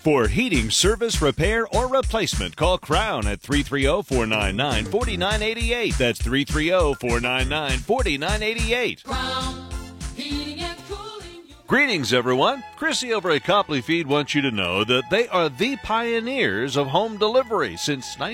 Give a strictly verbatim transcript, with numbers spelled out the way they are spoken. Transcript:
For heating service, repair, or replacement, call Crown at three three zero, four nine nine, four nine eight eight. That's three three zero, four nine nine, four nine eight eight. Crown Heating and Cooling. Greetings, everyone. Chrissy over at Copley Feed wants you to know that they are the pioneers of home delivery since nineteen